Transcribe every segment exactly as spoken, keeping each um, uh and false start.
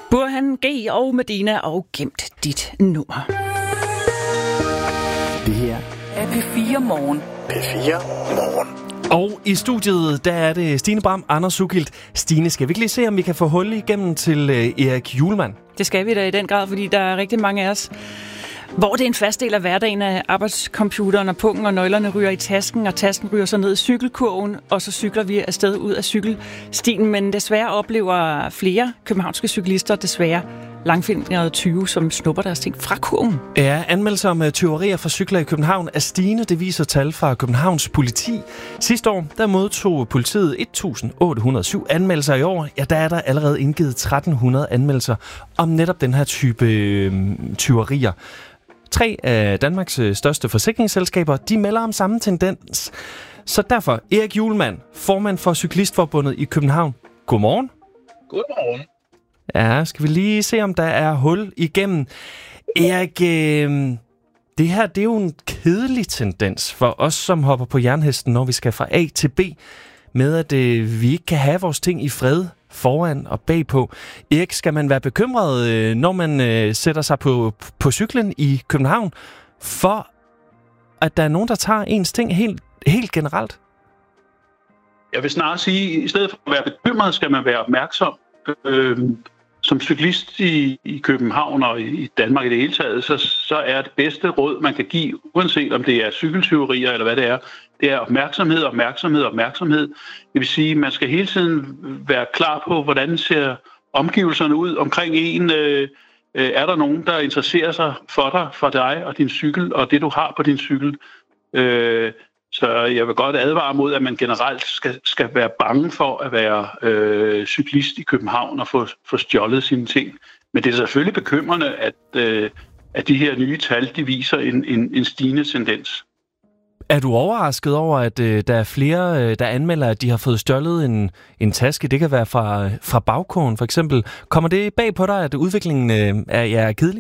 Burhan G og Medina og gemt dit nummer. Det her er P fire Morgen. P fire Morgen. Og i studiet, der er det Stine Bram, Anders Ugilt. Stine, skal vi ikke lige se, om vi kan få hul igennem til Erik Hjulmand? Det skal vi da i den grad, fordi der er rigtig mange af os, hvor det er en fast del af hverdagen, af arbejdscomputeren og pungen og nøglerne ryger i tasken, og tasken ryger så ned i cykelkurven, og så cykler vi afsted ud af cykelstien. Men desværre oplever flere københavnske cyklister desværre langfingrede tyve, som snupper deres ting fra kurven. Ja, anmeldelser om tyverier fra cykler i København er stigende. Det viser tal fra Københavns politi. Sidste år, der modtog politiet et tusind otte hundrede og syv anmeldelser. I år, ja, der er der allerede indgivet tretten hundrede anmeldelser om netop den her type øh, tyverier. Tre af Danmarks største forsikringsselskaber, de melder om samme tendens. Så derfor, Erik Hjulmand, formand for Cyklistforbundet i København. Godmorgen. Godmorgen. Ja, skal vi lige se, om der er hul igennem. Erik, øh, det her, det er jo en kedelig tendens for os, som hopper på jernhesten, når vi skal fra A til B, med at øh, vi ikke kan have vores ting i fred foran og bagpå. Erik, skal man være bekymret, øh, når man øh, sætter sig på, på cyklen i København, for at der er nogen, der tager ens ting helt, helt generelt? Jeg vil snarere sige, at i stedet for at være bekymret, skal man være opmærksom. Øh, som cyklist i, i København og i Danmark i det hele taget, så, så er det bedste råd, man kan give, uanset om det er cykeltyverier eller hvad det er, det er opmærksomhed, opmærksomhed, opmærksomhed. Det vil sige, at man skal hele tiden være klar på, hvordan ser omgivelserne ud omkring en. Øh, er der nogen, der interesserer sig for dig, for dig og din cykel, og det du har på din cykel? Øh, Så jeg vil godt advare mod, at man generelt skal, skal være bange for at være øh, cyklist i København og få, få stjålet sine ting. Men det er selvfølgelig bekymrende, at, øh, at de her nye tal, de viser en, en, en stigende tendens. Er du overrasket over, at øh, der er flere, øh, der anmelder, at de har fået stjålet en, en taske? Det kan være fra, fra bagkåren for eksempel. Kommer det bag på dig, at udviklingen øh, er, er kedelig?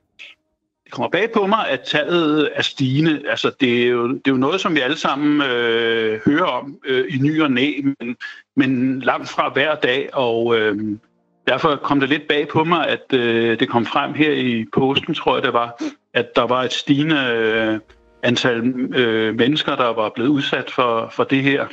Det kommer bag på mig, at tallet er stigende. Altså, det er jo, det er jo noget, som vi alle sammen øh, hører om øh, i ny og næ, men, men langt fra hver dag. Og øh, derfor kom det lidt bag på mig, at øh, det kom frem her i posten, tror jeg det var, at der var et stigende øh, antal øh, mennesker, der var blevet udsat for, for det her.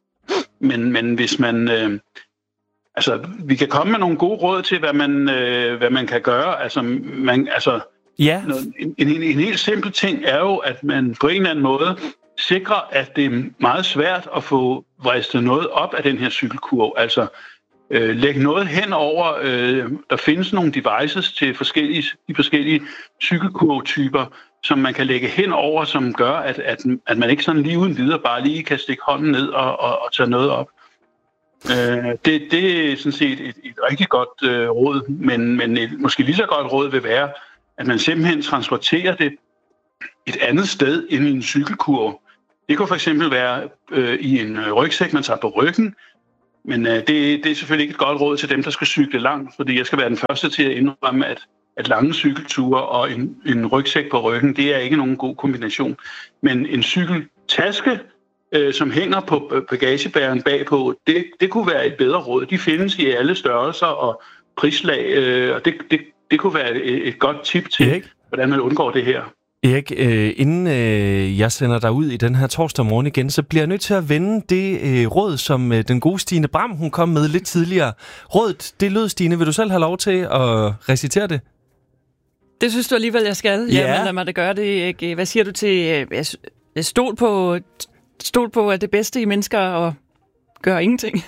Men, men hvis man... Øh, altså, vi kan komme med nogle gode råd til, hvad man, øh, hvad man kan gøre. Altså, man... Altså, Ja. En, en, en helt simpel ting er jo, at man på en eller anden måde sikrer, at det er meget svært at få vristet noget op af den her cykelkurv. Altså øh, lægge noget hen over, øh, der findes nogle devices til forskellige, de forskellige cykelkurvtyper, som man kan lægge hen over, som gør, at, at, at man ikke sådan lige uden videre bare lige kan stikke hånden ned og, og, og tage noget op. Øh, det, det er sådan set et, et rigtig godt øh, råd, men, men et, måske lige så godt råd vil være, at man simpelthen transporterer det et andet sted end i en cykelkurv. Det kunne for eksempel være øh, i en rygsæk, man tager på ryggen, men øh, det, det er selvfølgelig ikke et godt råd til dem, der skal cykle langt, fordi jeg skal være den første til at indrømme, at, at lange cykelture og en, en rygsæk på ryggen, det er ikke nogen god kombination. Men en cykeltaske, øh, som hænger på bagagebæreren bagpå, det, det kunne være et bedre råd. De findes i alle størrelser og prislag, øh, og det, det Det kunne være et, et godt tip til, Erik, hvordan man undgår det her. Erik, øh, inden øh, jeg sender dig ud i den her torsdag morgen igen, så bliver jeg nødt til at vende det øh, råd, som øh, den gode Stine Bram, hun kom med lidt tidligere. Rådet, det lød, Stine. Vil du selv have lov til at recitere det? Det synes du alligevel, jeg skal. Ja. Jamen, lad mig da gøre det, Erik. Hvad siger du til øh, stol på, stol på at det bedste i mennesker og gøre ingenting?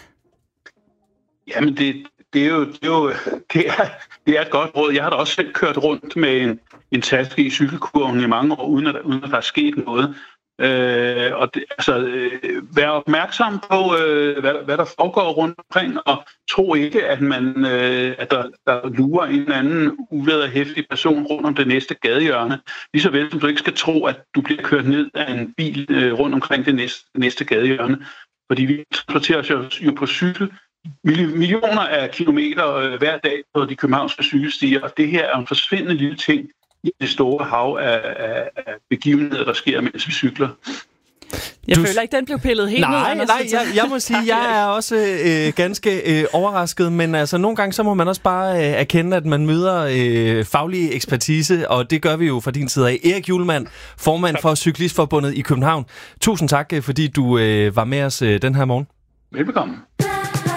Jamen, det... Det er, jo, det, er jo, det, er, det er et godt råd. Jeg har da også selv kørt rundt med en, en taske i cykelkurven i mange år, uden at, uden at der er sket noget. Øh, og det, altså, øh, vær opmærksom på, øh, hvad, hvad der foregår rundt omkring, og tro ikke, at, man, øh, at der, der lurer en eller anden uvederhæftig person rundt om det næste gadehjørne. Ligeså vel som du ikke skal tro, at du bliver kørt ned af en bil øh, rundt omkring det næste, næste gadehjørne. Fordi vi transporterer os jo på cykel millioner af kilometer øh, hver dag på de københavnske cykelstier, og det her er en forsvindende lille ting i det store hav af, af, af begivenheder, der sker, mens vi cykler. Jeg Du... føler ikke, den blev pillet helt nej, ned. Anders. Nej, jeg, jeg må sige, jeg er også øh, ganske øh, overrasket, men altså nogle gange, så må man også bare øh, erkende, at man møder øh, faglig ekspertise, og det gør vi jo fra din side af. Erik Hjulmand, formand for Cyklistforbundet i København. Tusind tak, fordi du øh, var med os øh, den her morgen. Velbekomme.